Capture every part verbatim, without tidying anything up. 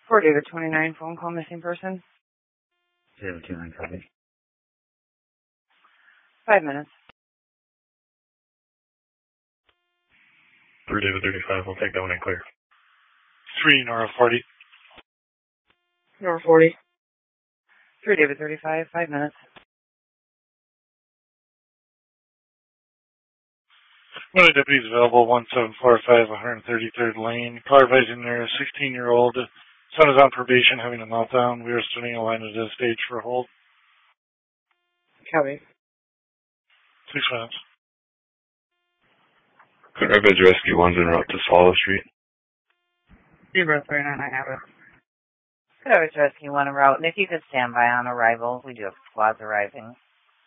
four David twenty-nine, phone call missing person. David twenty-nine, copy. Five minutes. three David thirty-five, we'll take that one in clear. three Nora forty. Nora forty. three David thirty-five, five minutes. One of the deputies available, one seven four five, one thirty-third Lane. Car advising there, a sixteen-year-old son is on probation having a meltdown. We are starting a line at this stage for a hold. Copy. Six minutes. Could Rapids Rescue one's en route to Swallow Street? Zebra thirty-nine, I have it. Could always rescue one en route, and if you could stand by on arrival, we do have squads arriving.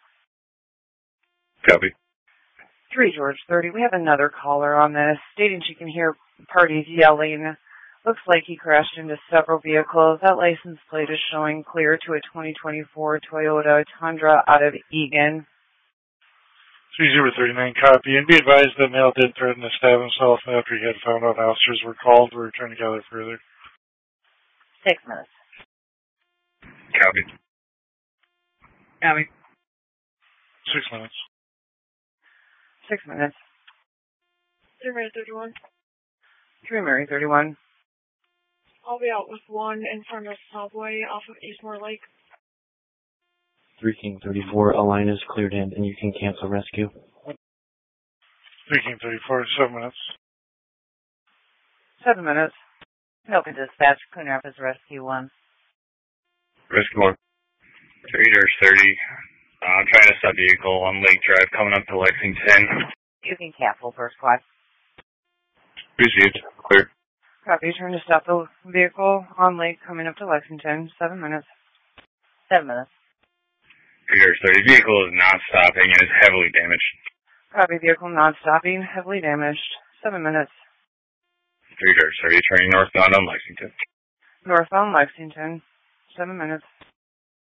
Copy. three George thirty, we have another caller on this, stating she can hear parties yelling. Looks like he crashed into several vehicles. That license plate is showing clear to a twenty twenty-four Toyota Tundra out of Eagan. three Zebra thirty-nine, copy. And be advised that male did threaten to stab himself after he had found out officers were called. We're trying to gather further. Six minutes. Copy. Copy. Six minutes. Six minutes. three Mary thirty-one. three Mary thirty-one. I'll be out with one in front of Subway off of Eastmore Lake. three King thirty-four, a line is cleared in and you can cancel rescue. three King thirty-four, seven minutes. Seven minutes. Milton Dispatch, Coon Rapids Rescue one. Rescue one. three thirty. Uh, trying to stop vehicle on Lake Drive coming up to Lexington. You can cancel first squad. Received. Clear. Copy. Turn to stop the vehicle on Lake coming up to Lexington. Seven minutes. Seven minutes. three thirty. Vehicle is not stopping and is heavily damaged. Copy. Vehicle not stopping. Heavily damaged. Seven minutes. three thirty. Turning northbound on Lexington. Northbound Lexington. Seven minutes.